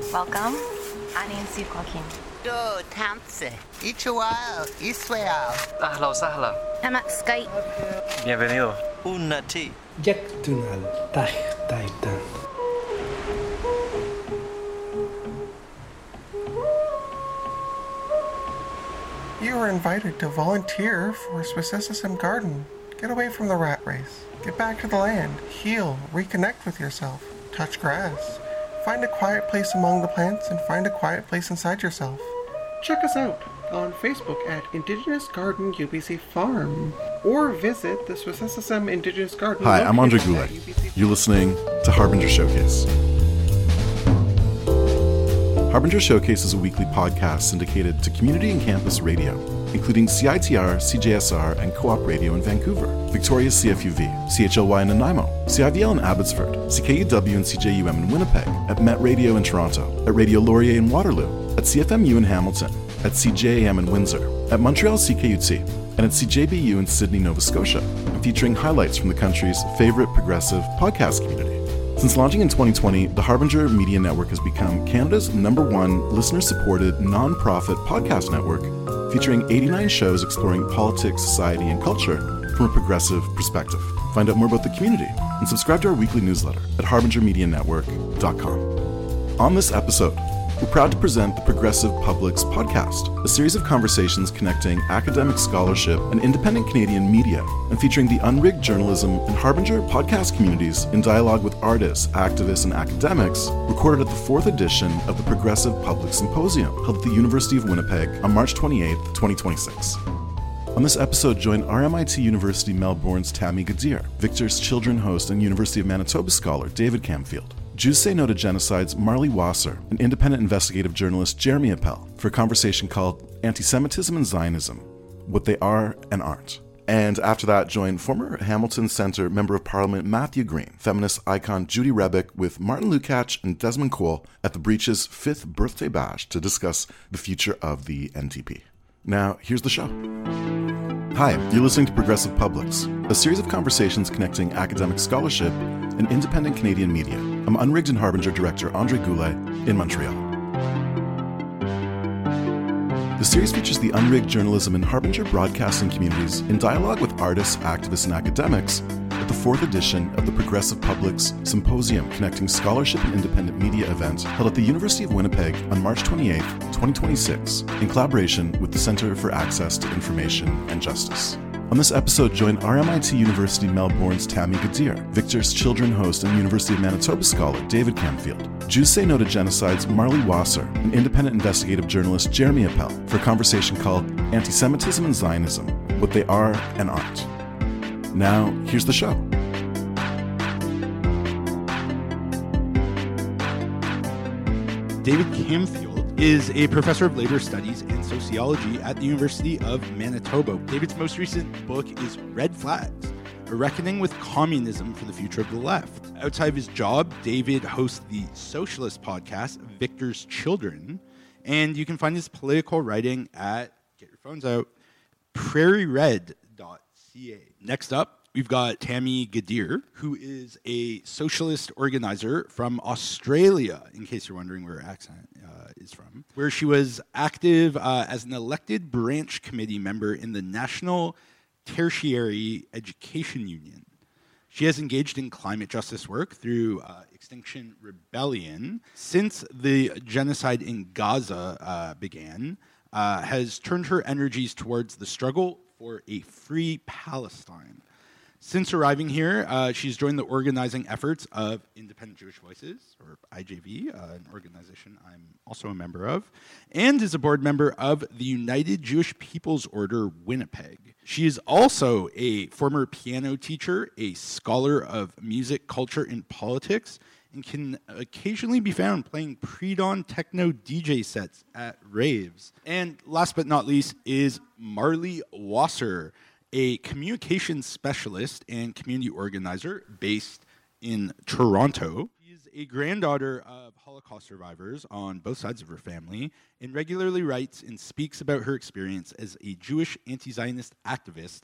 Welcome. أنا نسيت كوكين. دو تامسي. إيشوال. إسوال. أهلا وسهلا. أنا سكاي. Bienvenido. Unnati. Jäktunal taitan. You are invited to volunteer for Swissessism Garden. Get away from the rat race. Get back to the land. Heal. Reconnect with yourself. Touch grass. Find a quiet place among the plants and find a quiet place inside yourself. Check us out on Facebook at Indigenous Garden UBC Farm or visit the Swissessism Indigenous Garden. Hi, I'm Andre located at Goulet. UBC. You're listening to Harbinger Showcase. Harbinger Showcase is a weekly podcast syndicated to community and campus radio, including CITR, CJSR, and Co-op Radio in Vancouver, Victoria's CFUV, CHLY in Nanaimo, CIVL in Abbotsford, CKUW and CJUM in Winnipeg, at Met Radio in Toronto, at Radio Laurier in Waterloo, at CFMU in Hamilton, at CJAM in Windsor, at Montreal CKUT, and at CJBU in Sydney, Nova Scotia, and featuring highlights from the country's favorite progressive podcast community. Since launching in 2020, the Harbinger Media Network has become Canada's #1 listener-supported non-profit podcast network, featuring 89 shows exploring politics, society, and culture from a progressive perspective. Find out more about the community and subscribe to our weekly newsletter at harbingermedianetwork.com. On this episode, we're proud to present the Progressive Publics Podcast, a series of conversations connecting academic scholarship and independent Canadian media, and featuring the unrigged journalism and Harbinger podcast communities in dialogue with artists, activists, and academics, recorded at the 4th edition of the Progressive Public Symposium, held at the University of Winnipeg on March 28, 2026. On this episode, join RMIT University Melbourne's Tammy Gadir, Victor's Children host and University of Manitoba scholar David Camfield, Jews Say No to Genocide's Marley Wasser, and independent investigative journalist Jeremy Appel for a conversation called Anti-Semitism and Zionism, What They Are and Aren't. And after that, join former Hamilton Centre Member of Parliament Matthew Green, feminist icon Judy Rebick with Martin Lukács and Desmond Cole at the Breach's 5th birthday bash to discuss the future of the NTP. Now, here's the show. Hi, you're listening to Progressive Publics, a series of conversations connecting academic scholarship and independent Canadian media. I'm Unrigged and Harbinger director Andre Goulet in Montreal. The series features the unrigged journalism and Harbinger broadcasting communities in dialogue with artists, activists, and academics at the 4th edition of the Progressive Publics Symposium, connecting scholarship and independent media event held at the University of Winnipeg on March 28, 2026, in collaboration with the Centre for Access to Information and Justice. On this episode, join RMIT University Melbourne's Tammy Gadir, Victor's Children host and University of Manitoba scholar David Camfield, Jews Say No to Genocide's Marley Wasser, and independent investigative journalist Jeremy Appel for a conversation called Anti-Semitism and Zionism, What They Are and Aren't. Now, here's the show. David Camfield is a professor of labor studies and sociology at the University of Manitoba. David's most recent book is Red Flags, A Reckoning with Communism for the Future of the Left. Outside of his job, David hosts the socialist podcast, Victor's Children, and you can find his political writing at, get your phones out, prairiered.ca. Next up, we've got Tammy Gadir, who is a socialist organizer from Australia, in case you're wondering where her accent is from, where she was active as an elected branch committee member in the National Tertiary Education Union. She has engaged in climate justice work through Extinction Rebellion since the genocide in Gaza began, has turned her energies towards the struggle for a free Palestine. Since arriving here, she's joined the organizing efforts of Independent Jewish Voices, or IJV, an organization I'm also a member of, and is a board member of the United Jewish People's Order Winnipeg. She is also a former piano teacher, a scholar of music, culture, and politics, and can occasionally be found playing pre-dawn techno DJ sets at raves. And last but not least is Marley Wasser, a communications specialist and community organizer based in Toronto. She's a granddaughter of Holocaust survivors on both sides of her family and regularly writes and speaks about her experience as a Jewish anti-Zionist activist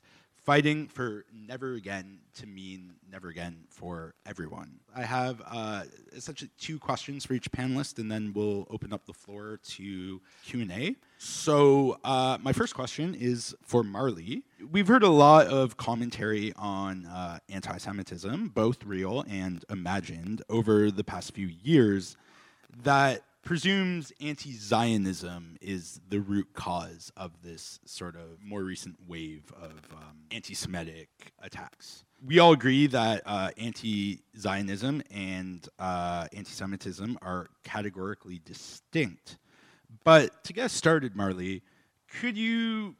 fighting for never again to mean never again for everyone. I have essentially 2 questions for each panelist, and then we'll open up the floor to Q&A. So my first question is for Marley. We've heard a lot of commentary on anti-Semitism, both real and imagined, over the past few years that presumes anti-Zionism is the root cause of this sort of more recent wave of anti-Semitic attacks. We all agree that anti-Zionism and anti-Semitism are categorically distinct. But to get started, Marley, could you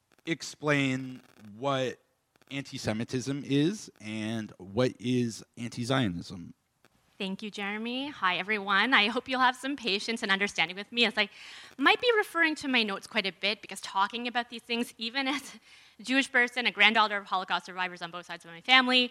explain what anti-Semitism is and what is anti-Zionism? Thank you, Jeremy. Hi, everyone. I hope you'll have some patience and understanding with me, as I might be referring to my notes quite a bit, because talking about these things, even as a Jewish person, a granddaughter of Holocaust survivors on both sides of my family,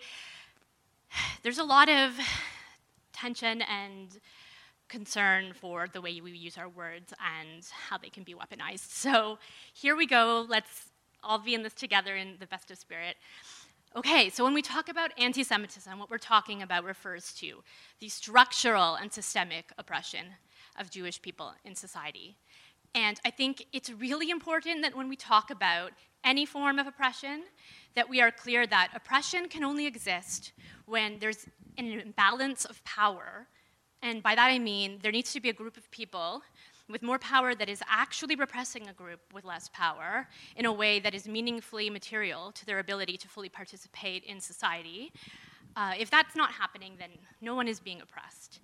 there's a lot of tension and concern for the way we use our words and how they can be weaponized. So here we go. Let's all be in this together in the best of spirit. Okay, so when we talk about anti-Semitism, what we're talking about refers to the structural and systemic oppression of Jewish people in society. And I think it's really important that when we talk about any form of oppression, that we are clear that oppression can only exist when there's an imbalance of power. And by that I mean there needs to be a group of people with more power that is actually repressing a group with less power in a way that is meaningfully material to their ability to fully participate in society. If that's not happening, then no one is being oppressed.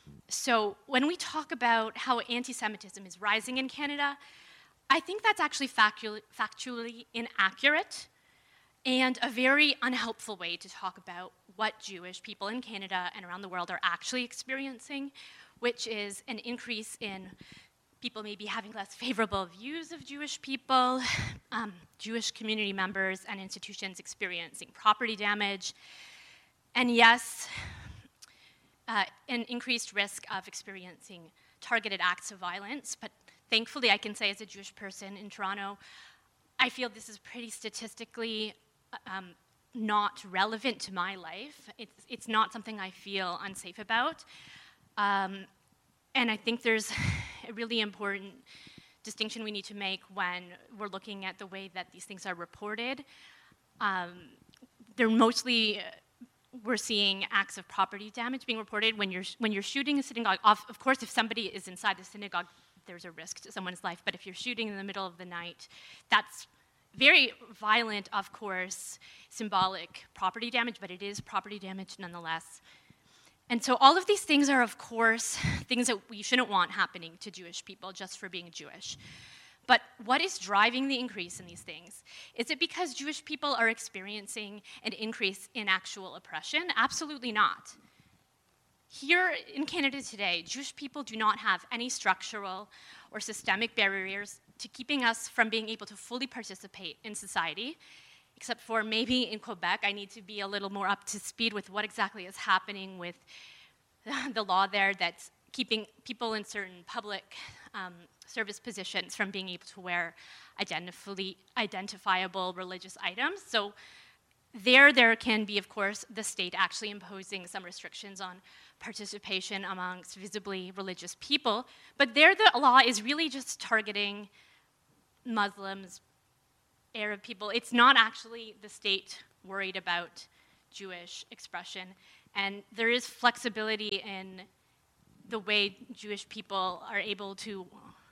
So when we talk about how anti-Semitism is rising in Canada, I think that's actually factually inaccurate and a very unhelpful way to talk about what Jewish people in Canada and around the world are actually experiencing, which is an increase in people maybe having less favorable views of Jewish people, Jewish community members and institutions experiencing property damage, and yes, an increased risk of experiencing targeted acts of violence. But thankfully, I can say as a Jewish person in Toronto, I feel this is pretty statistically not relevant to my life. It's not something I feel unsafe about. And I think there's a really important distinction we need to make when we're looking at the way that these things are reported. They're mostly, we're seeing acts of property damage being reported when you're shooting a synagogue. Of course, if somebody is inside the synagogue, there's a risk to someone's life. But if you're shooting in the middle of the night, that's very violent, of course, symbolic property damage, but it is property damage nonetheless. And so all of these things are, of course, things that we shouldn't want happening to Jewish people just for being Jewish. But what is driving the increase in these things? Is it because Jewish people are experiencing an increase in actual oppression? Absolutely not. Here in Canada today, Jewish people do not have any structural or systemic barriers to keeping us from being able to fully participate in society, except for maybe in Quebec. I need to be a little more up to speed with what exactly is happening with the law there that's keeping people in certain public service positions from being able to wear identifiable religious items. So there can be, of course, the state actually imposing some restrictions on participation amongst visibly religious people. But there the law is really just targeting Muslims, Arab people. It's not actually the state worried about Jewish expression. And there is flexibility in the way Jewish people are able to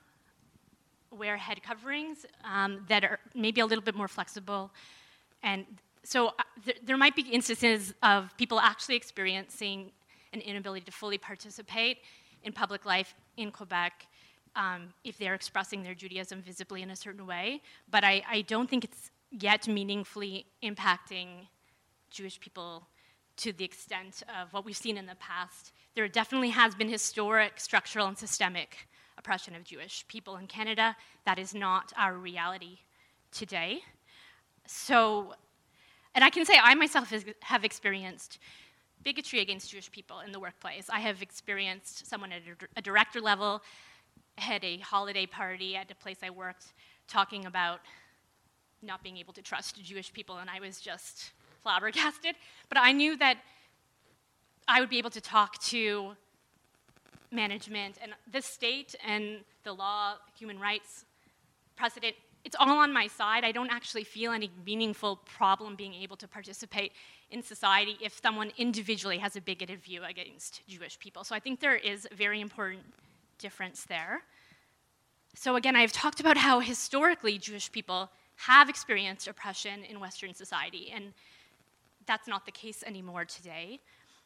wear head coverings that are maybe a little bit more flexible. And so there might be instances of people actually experiencing an inability to fully participate in public life in Quebec if they're expressing their Judaism visibly in a certain way. But I don't think it's yet meaningfully impacting Jewish people to the extent of what we've seen in the past. There definitely has been historic, structural, and systemic oppression of Jewish people in Canada. That is not our reality today. So, and I can say I myself have experienced bigotry against Jewish people in the workplace. I have experienced someone at a director level had a holiday party at a place I worked talking about not being able to trust Jewish people, and I was just flabbergasted. But I knew that I would be able to talk to management and the state and the law, human rights, precedent. It's all on my side. I don't actually feel any meaningful problem being able to participate in society if someone individually has a bigoted view against Jewish people. So I think there is a very important difference there. So again, I've talked about how historically Jewish people have experienced oppression in Western society, and that's not the case anymore today.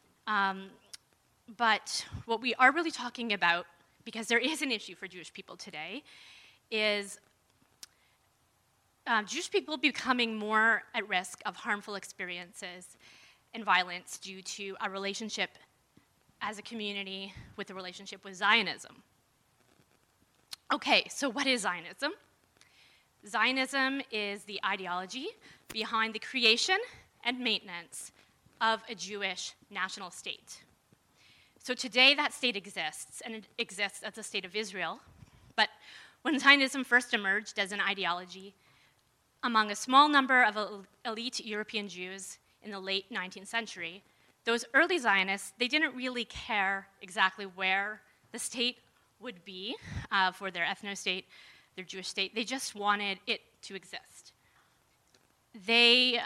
But what we are really talking about, because there is an issue for Jewish people today, is Jewish people becoming more at risk of harmful experiences and violence due to a relationship as a community with a relationship with Zionism. Okay, so what is Zionism? Zionism is the ideology behind the creation and maintenance of a Jewish national state. So today that state exists, and it exists as the state of Israel. But when Zionism first emerged as an ideology among a small number of elite European Jews in the late 19th century, those early Zionists, they didn't really care exactly where the state would be for their ethno-state, their Jewish state. They just wanted it to exist. They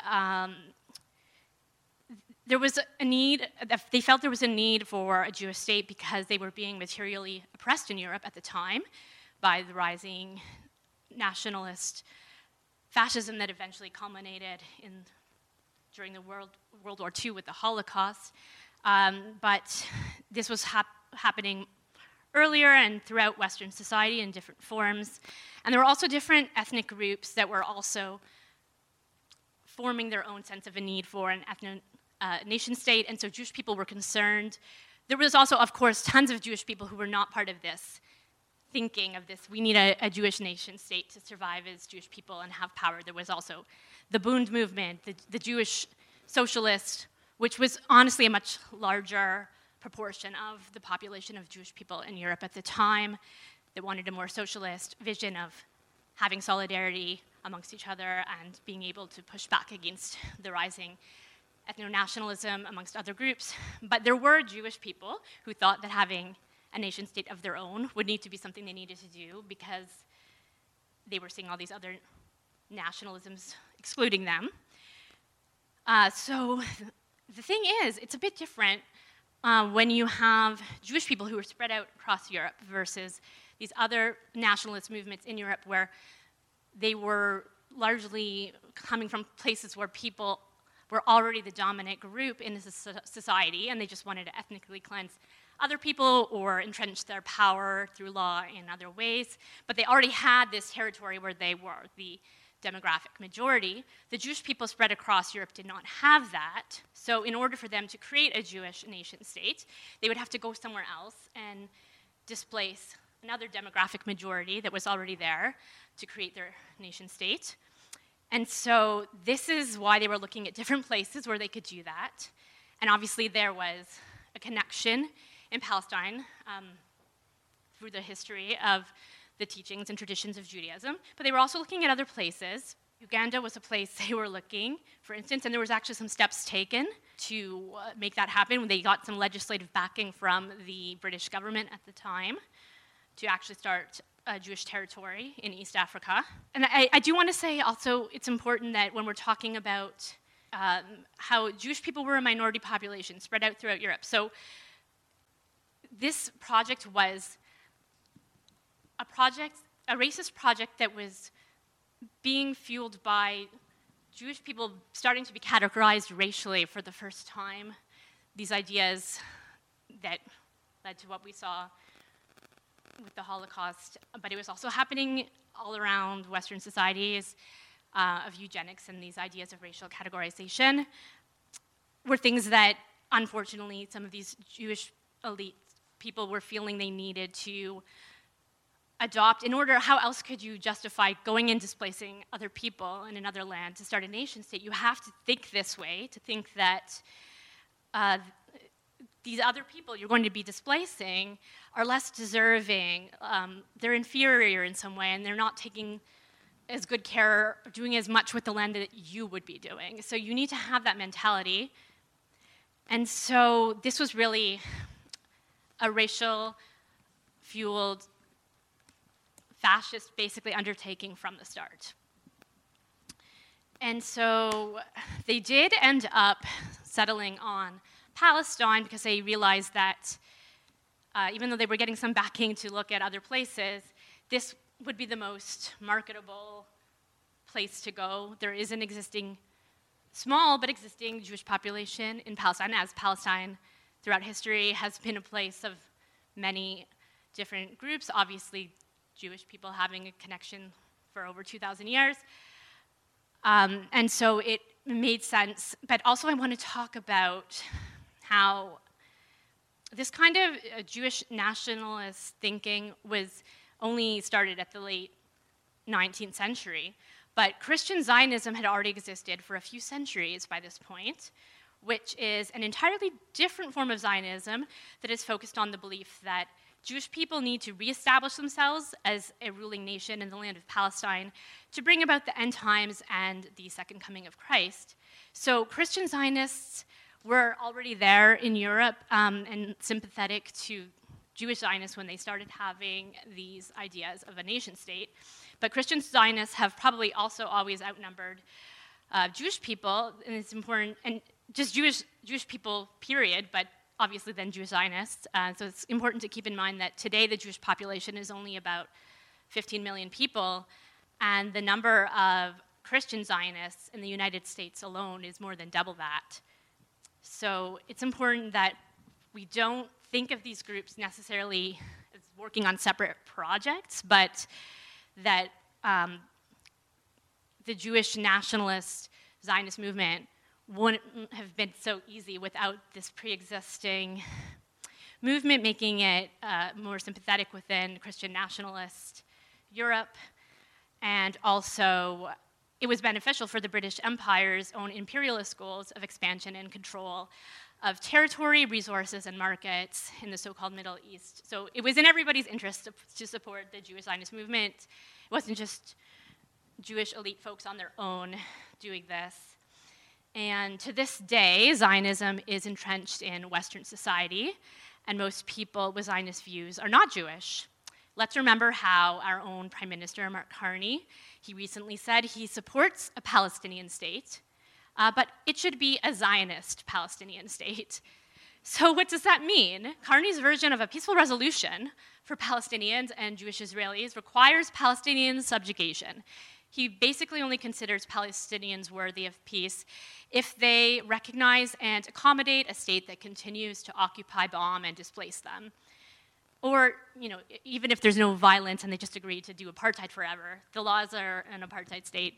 felt there was a need for a Jewish state because they were being materially oppressed in Europe at the time by the rising nationalist fascism that eventually culminated during the World War II with the Holocaust. But this was happening earlier and throughout Western society in different forms. And there were also different ethnic groups that were also forming their own sense of a need for an nation state, and so Jewish people were concerned. There was also, of course, tons of Jewish people who were not part of this thinking of this. We need a Jewish nation state to survive as Jewish people and have power. There was also the Bund movement, the Jewish socialist, which was honestly a much larger proportion of the population of Jewish people in Europe at the time, that wanted a more socialist vision of having solidarity amongst each other and being able to push back against the rising ethno-nationalism amongst other groups. But there were Jewish people who thought that having a nation state of their own would need to be something they needed to do because they were seeing all these other nationalisms excluding them. So the thing is, it's a bit different when you have Jewish people who are spread out across Europe versus these other nationalist movements in Europe where they were largely coming from places where people were already the dominant group in society, and they just wanted to ethnically cleanse other people or entrench their power through law in other ways. But they already had this territory where they were the demographic majority. The Jewish people spread across Europe did not have that. So in order for them to create a Jewish nation state, they would have to go somewhere else and displace another demographic majority that was already there to create their nation state. And so this is why they were looking at different places where they could do that. And obviously there was a connection in Palestine through the history of the teachings and traditions of Judaism. But they were also looking at other places. Uganda was a place they were looking, for instance, and there was actually some steps taken to make that happen when they got some legislative backing from the British government at the time to actually start a Jewish territory in East Africa. And I do want to say also it's important that when we're talking about how Jewish people were a minority population spread out throughout Europe. So this project was a racist project that was being fueled by Jewish people starting to be categorized racially for the first time. These ideas that led to what we saw with the Holocaust, but it was also happening all around Western societies of eugenics, and these ideas of racial categorization were things that, unfortunately, some of these Jewish elite people were feeling they needed to adopt in order. How else could you justify going and displacing other people in another land to start a nation state? You have to think this way, to think that these other people you're going to be displacing are less deserving, they're inferior in some way, and they're not taking as good care, doing as much with the land that you would be doing. So you need to have that mentality. And so this was really a racial-fueled, fascist, basically, undertaking from the start. And so they did end up settling on Palestine because they realized that even though they were getting some backing to look at other places, this would be the most marketable place to go. There is an existing, small but existing Jewish population in Palestine, as Palestine throughout history has been a place of many different groups, obviously Jewish people having a connection for over 2,000 years. And so it made sense. But also I want to talk about how this kind of Jewish nationalist thinking was only started at the late 19th century. But Christian Zionism had already existed for a few centuries by this point, which is an entirely different form of Zionism that is focused on the belief that Jewish people need to reestablish themselves as a ruling nation in the land of Palestine to bring about the end times and the second coming of Christ. So Christian Zionists were already there in Europe and sympathetic to Jewish Zionists when they started having these ideas of a nation state. But Christian Zionists have probably also always outnumbered Jewish people, and it's important, and just Jewish people, period, but obviously then Jewish Zionists. So it's important to keep in mind that today the Jewish population is only about 15 million people, and the number of Christian Zionists in the United States alone is more than double that. So it's important that we don't think of these groups necessarily as working on separate projects, but that the Jewish nationalist Zionist movement wouldn't have been so easy without this pre-existing movement, making it more sympathetic within Christian nationalist Europe. And also, it was beneficial for the British Empire's own imperialist goals of expansion and control of territory, resources, and markets in the so-called Middle East. So it was in everybody's interest to support the Jewish Zionist movement. It wasn't just Jewish elite folks on their own doing this. And to this day, Zionism is entrenched in Western society, and most people with Zionist views are not Jewish. Let's remember how our own Prime Minister, Mark Carney, he recently said he supports a Palestinian state, but it should be a Zionist Palestinian state. So what does that mean? Carney's version of a peaceful resolution for Palestinians and Jewish Israelis requires Palestinian subjugation. He basically only considers Palestinians worthy of peace if they recognize and accommodate a state that continues to occupy, bomb, and displace them. Or, even if there's no violence and they just agree to do apartheid forever, the laws are an apartheid state,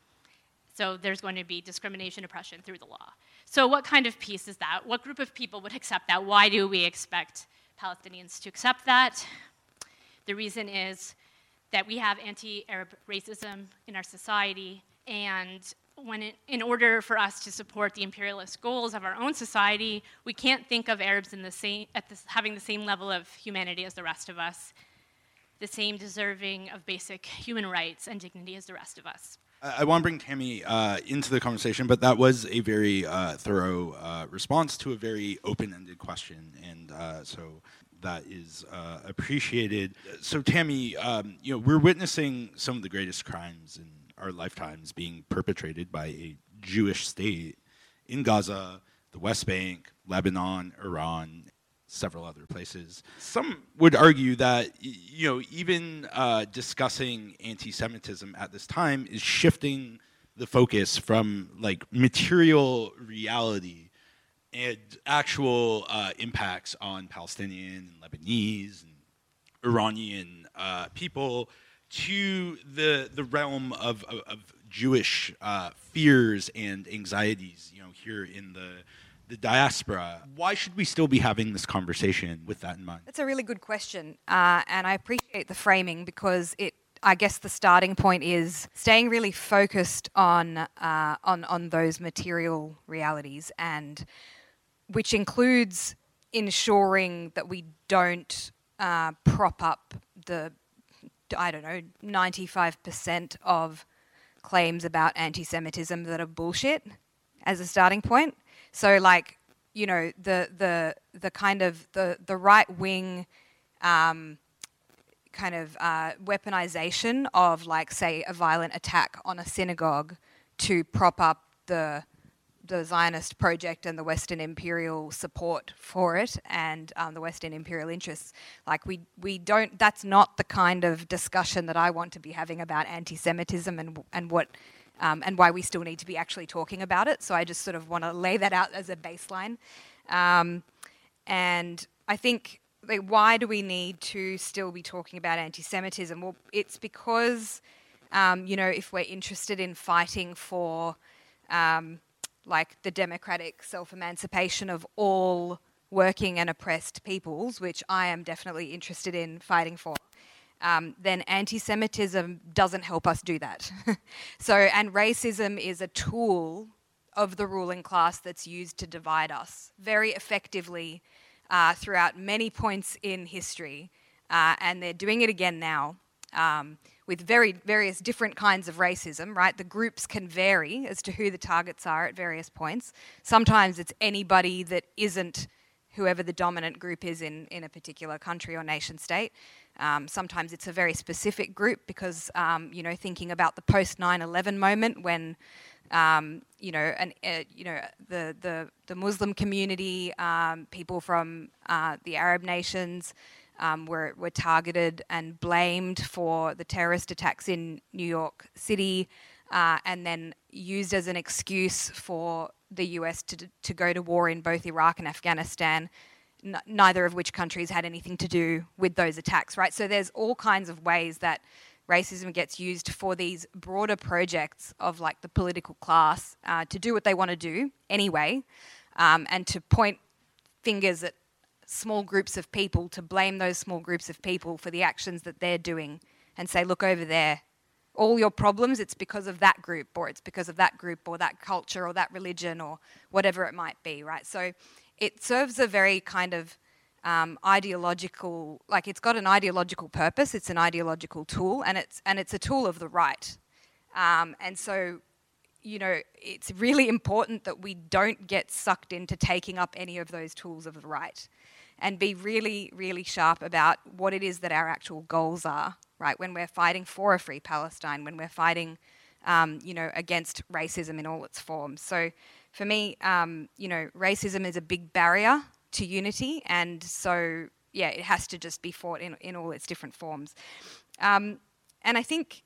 so there's going to be discrimination, oppression through the law. So what kind of peace is that? What group of people would accept that? Why do we expect Palestinians to accept that? The reason is that we have anti-Arab racism in our society, and in order for us to support the imperialist goals of our own society, we can't think of Arabs having the same level of humanity as the rest of us, the same deserving of basic human rights and dignity as the rest of us. I want to bring Tammy into the conversation, but that was a very thorough response to a very open-ended question, and so that is appreciated. So Tammy, we're witnessing some of the greatest crimes in our lifetimes being perpetrated by a Jewish state in Gaza, the West Bank, Lebanon, Iran, several other places. Some would argue that even discussing anti-Semitism at this time is shifting the focus from material reality and actual impacts on Palestinian and Lebanese and Iranian people to the realm of Jewish fears and anxieties, here in the diaspora. Why should we still be having this conversation with that in mind? That's a really good question, and I appreciate the framing because I guess the starting point is staying really focused on those material realities, and which includes ensuring that we don't prop up the 95% of claims about anti-Semitism that are bullshit as a starting point. So, like, you know, the kind of the right wing kind of weaponization of, like, say, a violent attack on a synagogue to prop up the Zionist project and the Western imperial support for it, and the Western imperial interests. Like, we don't. That's not the kind of discussion that I want to be having about anti-Semitism and what and why we still need to be actually talking about it. So I just sort of want to lay that out as a baseline. And I think, like, why do we need to still be talking about anti-Semitism? Well, it's because you know, if we're interested in fighting for like the democratic self-emancipation of all working and oppressed peoples, which I am definitely interested in fighting for, then anti-Semitism doesn't help us do that. So, and racism is a tool of the ruling class that's used to divide us very effectively throughout many points in history, and they're doing it again now. With various different kinds of racism, right? The groups can vary as to who the targets are at various points. Sometimes it's anybody that isn't whoever the dominant group is in a particular country or nation state. Sometimes it's a very specific group because, you know, thinking about the post 9/11 moment when, you know, the Muslim community, people from the Arab nations, were targeted and blamed for the terrorist attacks in New York City, and then used as an excuse for the US to go to war in both Iraq and Afghanistan, neither of which countries had anything to do with those attacks, right? So there's all kinds of ways that racism gets used for these broader projects of, like, the political class to do what they want to do anyway, and to point fingers at small groups of people, to blame those small groups of people for the actions that they're doing and say, look over there, all your problems, it's because of that group, or it's because of that group or that culture or that religion or whatever it might be, right? So it serves a very kind of ideological, like, it's got an ideological purpose, it's an ideological tool, and it's a tool of the right. And so, you know, it's really important that we don't get sucked into taking up any of those tools of the right, and be really, really sharp about what it is that our actual goals are, right? When we're fighting for a free Palestine, when we're fighting, you know, against racism in all its forms. So for me, you know, racism is a big barrier to unity, and so, yeah, it has to just be fought in all its different forms. And I think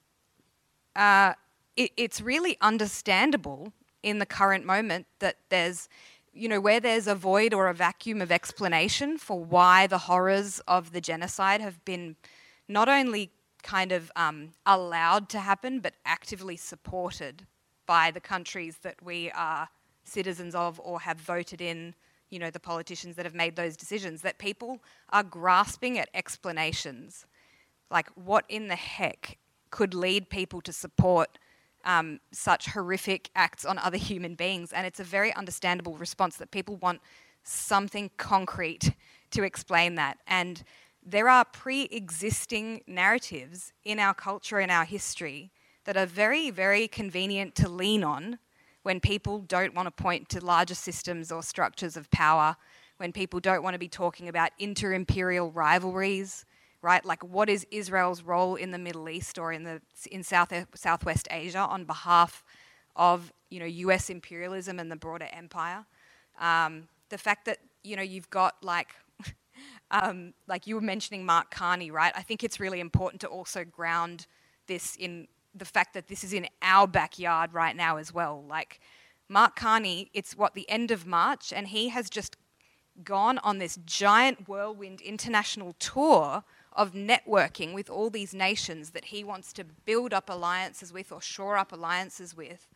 it's really understandable in the current moment that there's, you know, where there's a void or a vacuum of explanation for why the horrors of the genocide have been not only kind of allowed to happen, but actively supported by the countries that we are citizens of or have voted in, you know, the politicians that have made those decisions, that people are grasping at explanations. Like, what in the heck could lead people to support such horrific acts on other human beings? And it's a very understandable response that people want something concrete to explain that. And there are pre-existing narratives in our culture, in our history, that are very, very convenient to lean on when people don't want to point to larger systems or structures of power, when people don't want to be talking about inter-imperial rivalries, right? Like, what is Israel's role in the Middle East or in Southwest Asia on behalf of, you know, US imperialism and the broader empire? The fact that, you know, you've got, like you were mentioning Mark Carney, right? I think it's really important to also ground this in the fact that this is in our backyard right now as well. Like, Mark Carney, it's the end of March, and he has just gone on this giant whirlwind international tour of networking with all these nations that he wants to build up alliances with or shore up alliances with,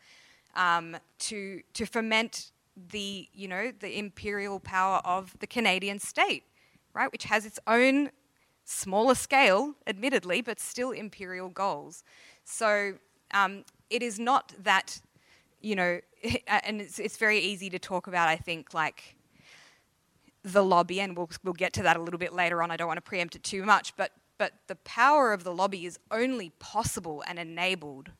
to foment the, you know, the imperial power of the Canadian state, right, which has its own smaller scale, admittedly, but still imperial goals. So it is not that, you know, and it's very easy to talk about, I think, like, the lobby, and we'll get to that a little bit later on. I don't want to preempt it too much, but the power of the lobby is only possible and enabled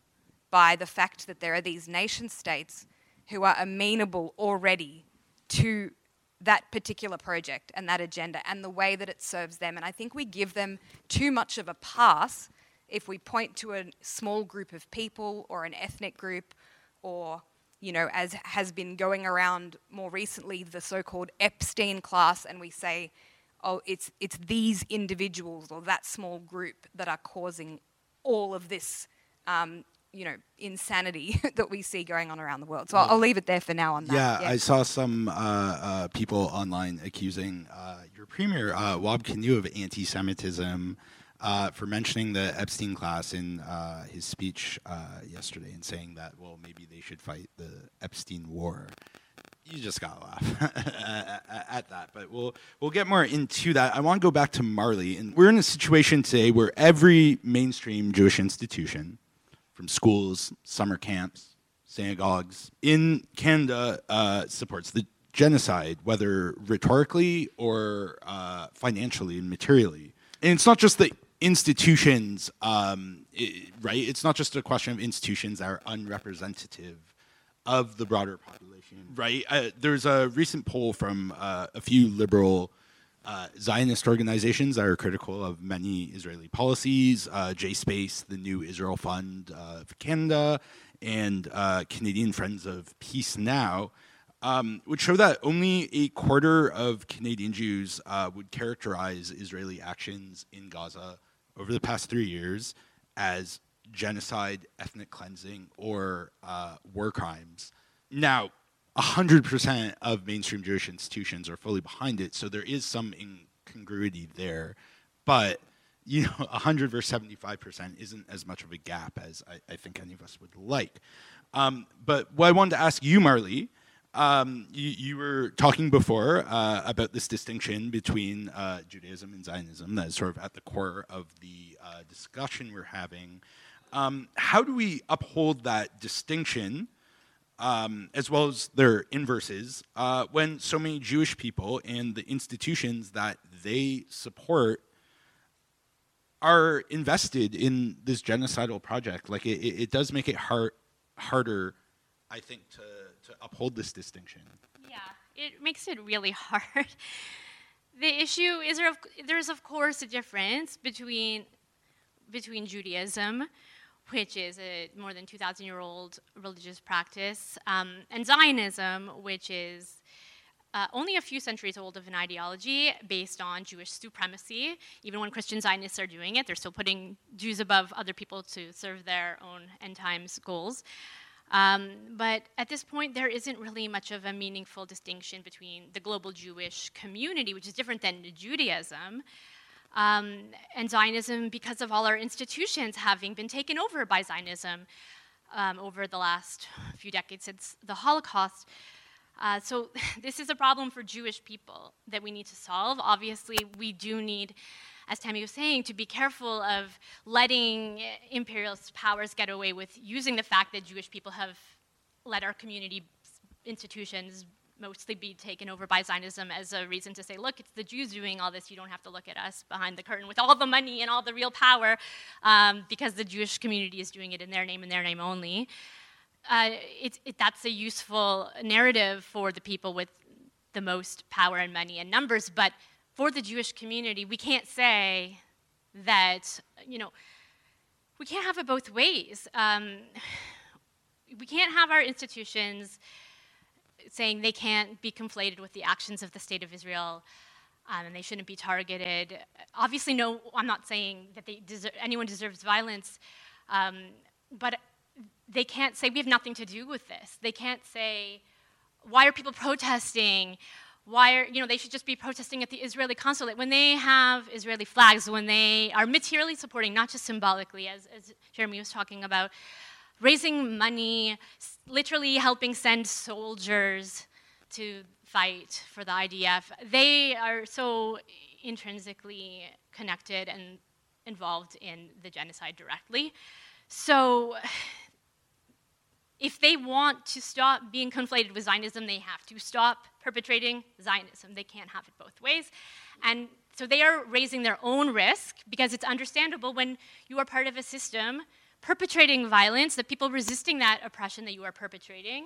by the fact that there are these nation states who are amenable already to that particular project and that agenda and the way that it serves them. And I think we give them too much of a pass if we point to a small group of people or an ethnic group, or, you know, as has been going around more recently, the so-called Epstein class, and we say, oh, it's these individuals or that small group that are causing all of this, you know, insanity that we see going on around the world. So I'll leave it there for now on that. Yeah, I saw some people online accusing your premier, Wab Kinew, of anti-Semitism for mentioning the Epstein class in his speech yesterday and saying that, well, maybe they should fight the Epstein war. You just gotta laugh at that, but we'll get more into that. I want to go back to Marley, and we're in a situation today where every mainstream Jewish institution, from schools, summer camps, synagogues in Canada, supports the genocide, whether rhetorically or financially and materially. And it's not just the institutions, right? It's not just a question of institutions that are unrepresentative of the broader population, right? There's a recent poll from a few liberal Zionist organizations that are critical of many Israeli policies, JSpace, the New Israel Fund of Canada, and Canadian Friends of Peace Now, would show that only a quarter of Canadian Jews would characterize Israeli actions in Gaza over the past 3 years as genocide, ethnic cleansing, or war crimes. Now, 100% of mainstream Jewish institutions are fully behind it, so there is some incongruity there. But, you know, 100 versus 75% isn't as much of a gap as I think any of us would like. But what I wanted to ask you, Marley, you were talking before about this distinction between Judaism and Zionism that is sort of at the core of the discussion we're having. How do we uphold that distinction, as well as their inverses, when so many Jewish people and the institutions that they support are invested in this genocidal project? Like, it does make it harder, I think, to uphold this distinction. Yeah, it makes it really hard. The issue is there's of course a difference between Judaism, which is a more than 2,000-year-old religious practice, and Zionism, which is only a few centuries old of an ideology based on Jewish supremacy. Even when Christian Zionists are doing it, they're still putting Jews above other people to serve their own end times goals. But at this point, there isn't really much of a meaningful distinction between the global Jewish community, which is different than Judaism, and Zionism, because of all our institutions having been taken over by Zionism over the last few decades since the Holocaust. So this is a problem for Jewish people that we need to solve. Obviously, we do need, as Tammy was saying, to be careful of letting imperialist powers get away with using the fact that Jewish people have let our community institutions mostly be taken over by Zionism as a reason to say, look, it's the Jews doing all this, you don't have to look at us behind the curtain with all the money and all the real power, because the Jewish community is doing it in their name and their name only. That's a useful narrative for the people with the most power and money and numbers, but for the Jewish community, we can't say that, you know, we can't have it both ways. We can't have our institutions saying they can't be conflated with the actions of the State of Israel, and they shouldn't be targeted. Obviously, no, I'm not saying that anyone deserves violence, but they can't say we have nothing to do with this. They can't say, why are people protesting? Why are, they should just be protesting at the Israeli consulate when they have Israeli flags, when they are materially supporting, not just symbolically, as Jeremy was talking about, raising money, literally helping send soldiers to fight for the IDF. They are so intrinsically connected and involved in the genocide directly. So if they want to stop being conflated with Zionism, they have to stop perpetrating Zionism. They can't have it both ways. And so they are raising their own risk, because it's understandable when you are part of a system perpetrating violence, the people resisting that oppression that you are perpetrating,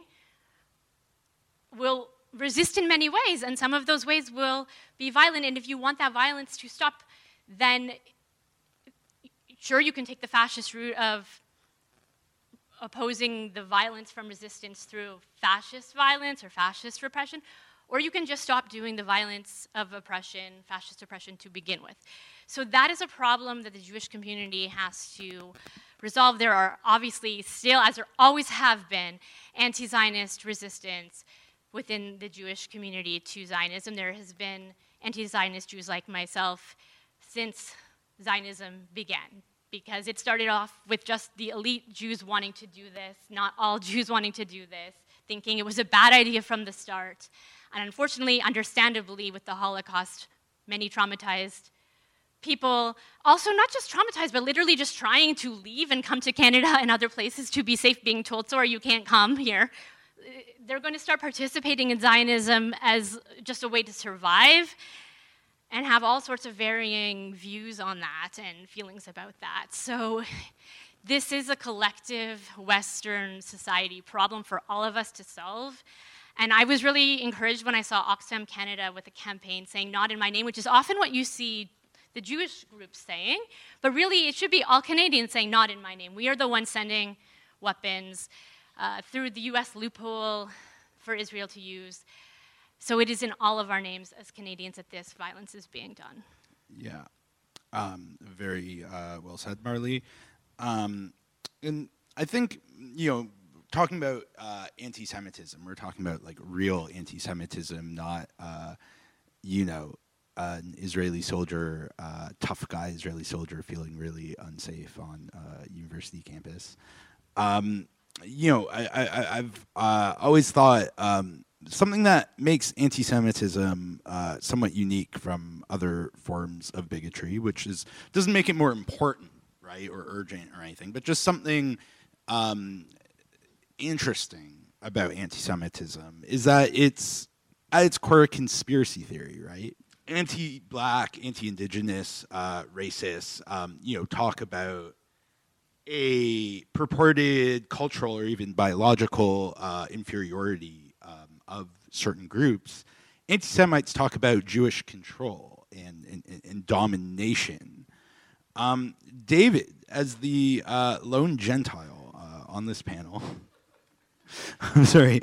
will resist in many ways, and some of those ways will be violent. And if you want that violence to stop, then sure, you can take the fascist route of opposing the violence from resistance through fascist violence or fascist repression, or you can just stop doing the violence of oppression, fascist oppression, to begin with. So that is a problem that the Jewish community has to resolve. There are obviously still, as there always have been, anti-Zionist resistance within the Jewish community to Zionism. There has been anti-Zionist Jews like myself since Zionism began, because it started off with just the elite Jews wanting to do this, not all Jews wanting to do this, thinking it was a bad idea from the start. And unfortunately, understandably, with the Holocaust, many traumatized people, also not just traumatized, but literally just trying to leave and come to Canada and other places to be safe, being told, sorry, you can't come here. They're going to start participating in Zionism as just a way to survive, and have all sorts of varying views on that and feelings about that. So this is a collective Western society problem for all of us to solve. And I was really encouraged when I saw Oxfam Canada with a campaign saying, "Not in my name," which is often what you see the Jewish groups saying, but really it should be all Canadians saying, "Not in my name." We are the ones sending weapons through the US loophole for Israel to use. So it is in all of our names as Canadians that this violence is being done. Yeah, very well said, Marley. And I think, talking about anti-Semitism, we're talking about like real anti-Semitism, not, an Israeli soldier, tough guy Israeli soldier feeling really unsafe on a university campus. I've always thought something that makes anti-Semitism somewhat unique from other forms of bigotry, which doesn't make it more important, right, or urgent or anything, but just something interesting about anti-Semitism is that it's at its core a conspiracy theory, right? Anti-black, anti-indigenous racists, talk about a purported cultural or even biological inferiority of certain groups. Anti-Semites talk about Jewish control and domination. David, as the lone Gentile on this panel, I'm sorry,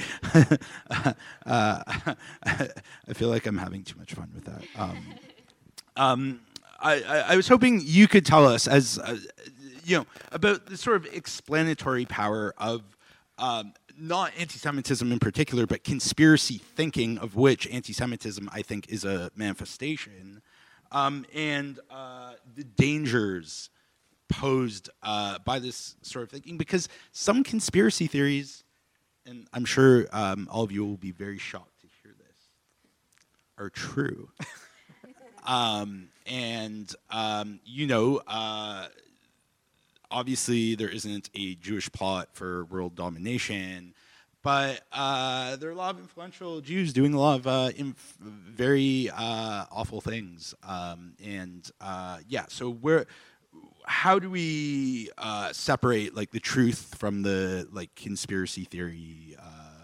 I feel like I'm having too much fun with that. I was hoping you could tell us, as about the sort of explanatory power of not anti-Semitism in particular, but conspiracy thinking, of which anti-Semitism, I think, is a manifestation, and the dangers posed by this sort of thinking. Because some conspiracy theories, and I'm sure all of you will be very shocked to hear this, are true. Obviously, there isn't a Jewish plot for world domination, but there are a lot of influential Jews doing a lot of very awful things. So how do we separate like the truth from the like conspiracy theory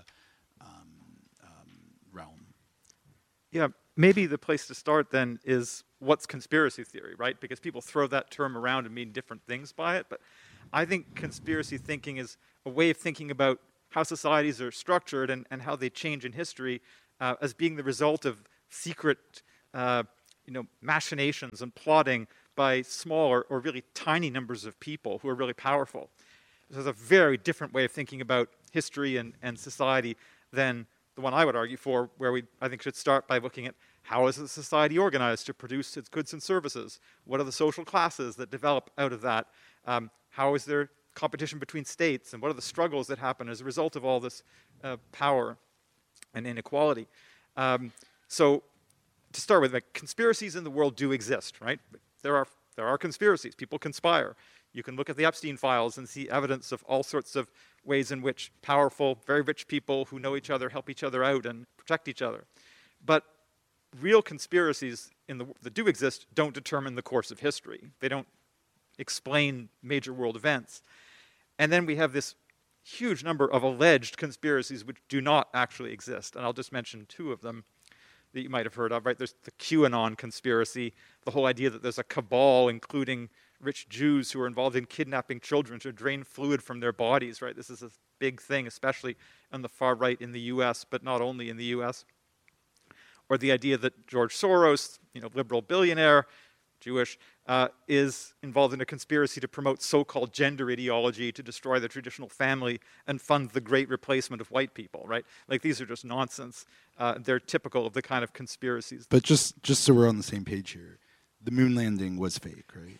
realm? Yeah, maybe the place to start then is what's conspiracy theory, right? Because people throw that term around and mean different things by it. But I think conspiracy thinking is a way of thinking about how societies are structured and how they change in history as being the result of secret machinations and plotting by small or really tiny numbers of people who are really powerful. This is a very different way of thinking about history and society than the one I would argue for, where I think should start by looking at how is a society organized to produce its goods and services? What are the social classes that develop out of that? How is there competition between states? And what are the struggles that happen as a result of all this power and inequality? So to start with, conspiracies in the world do exist, right? There are conspiracies. People conspire. You can look at the Epstein files and see evidence of all sorts of ways in which powerful, very rich people who know each other help each other out and protect each other. But real conspiracies that do exist don't determine the course of history. They don't explain major world events. And then we have this huge number of alleged conspiracies which do not actually exist. And I'll just mention two of them that you might have heard of, right? There's the QAnon conspiracy, the whole idea that there's a cabal, including rich Jews who are involved in kidnapping children to drain fluid from their bodies, right? This is a big thing, especially on the far right in the US, but not only in the US. Or the idea that George Soros, liberal billionaire, Jewish, is involved in a conspiracy to promote so-called gender ideology to destroy the traditional family and fund the great replacement of white people, right? Like, these are just nonsense. They're typical of the kind of conspiracies. But just so we're on the same page here, the moon landing was fake, right?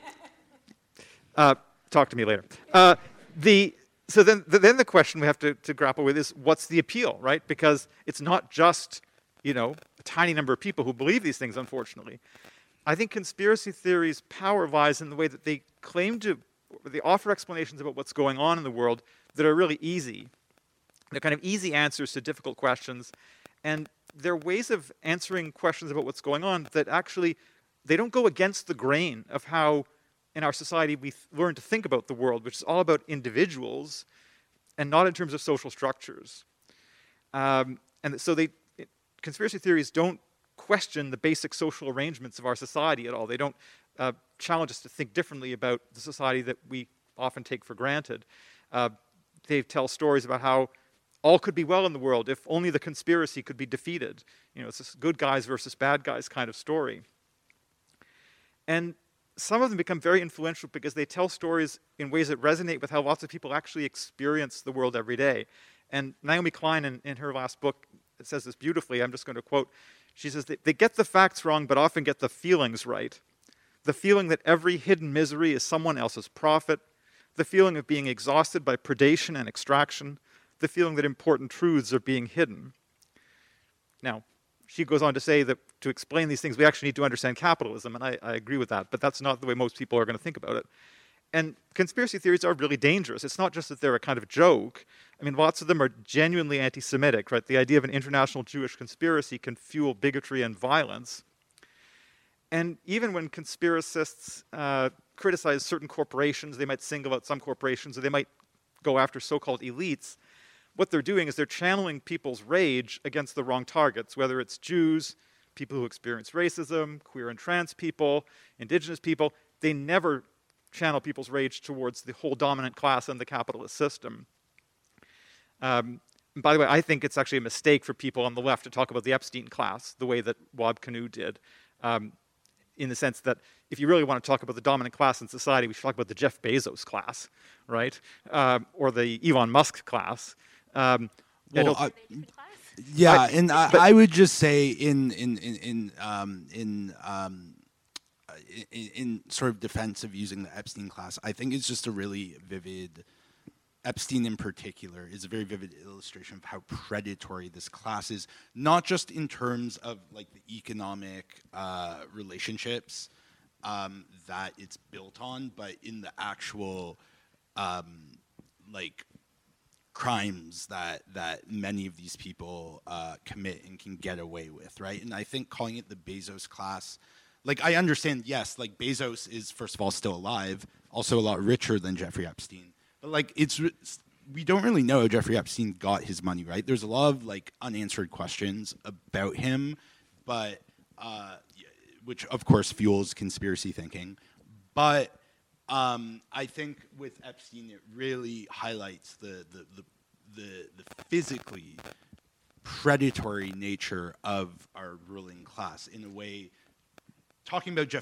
Right. Talk to me later. So then the question we have to grapple with is, what's the appeal, right? Because it's not just, a tiny number of people who believe these things, unfortunately. I think conspiracy theories' power lies in the way that they they offer explanations about what's going on in the world that are really easy. They're kind of easy answers to difficult questions. And they're ways of answering questions about what's going on that actually, they don't go against the grain of how, in our society, we learn to think about the world, which is all about individuals and not in terms of social structures. And so conspiracy theories don't question the basic social arrangements of our society at all. They don't challenge us to think differently about the society that we often take for granted. They tell stories about how all could be well in the world if only the conspiracy could be defeated. It's this good guys versus bad guys kind of story. And some of them become very influential because they tell stories in ways that resonate with how lots of people actually experience the world every day. And Naomi Klein, in her last book, says this beautifully. I'm just going to quote. She says, they get the facts wrong, but often get the feelings right. The feeling that every hidden misery is someone else's profit. The feeling of being exhausted by predation and extraction. The feeling that important truths are being hidden. Now, she goes on to say that to explain these things, we actually need to understand capitalism, and I agree with that, but that's not the way most people are going to think about it. And conspiracy theories are really dangerous. It's not just that they're a kind of joke. I mean, lots of them are genuinely anti-Semitic, right? The idea of an international Jewish conspiracy can fuel bigotry and violence. And even when conspiracists criticize certain corporations, they might single out some corporations, or they might go after so-called elites, what they're doing is they're channeling people's rage against the wrong targets, whether it's Jews, people who experience racism, queer and trans people, indigenous people. They never channel people's rage towards the whole dominant class and the capitalist system. By the way, I think it's actually a mistake for people on the left to talk about the Epstein class the way that Wab Kinew did, in the sense that if you really want to talk about the dominant class in society, we should talk about the Jeff Bezos class, right? Or the Elon Musk class. I would just say in sort of defense of using the Epstein class, I think it's just a really vivid, Epstein in particular is a very vivid illustration of how predatory this class is, not just in terms of like the economic relationships that it's built on, but in the actual like crimes that many of these people commit and can get away with, right? And I think calling it the Bezos class, like, I understand, yes, like, Bezos is, first of all, still alive, also a lot richer than Jeffrey Epstein. But, like, we don't really know how Jeffrey Epstein got his money, right? There's a lot of, like, unanswered questions about him, but, which, of course, fuels conspiracy thinking. But I think with Epstein, it really highlights the physically predatory nature of our ruling class in a way. Talking about Jeff